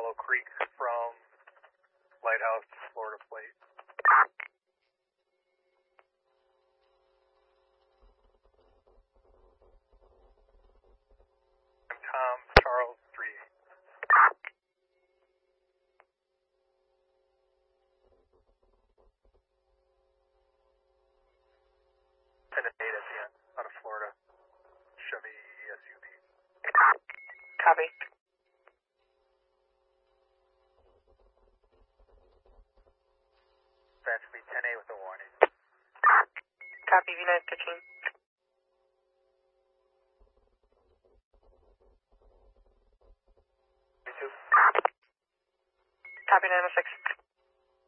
Hollow Creek from Lighthouse, Florida Plate. I'm Tom Charles 3. And a 8 at the end, out of Florida. Chevy SUV. Copy. Fast speed 10A with a warning. Copy, V915. You too. Copy, 906.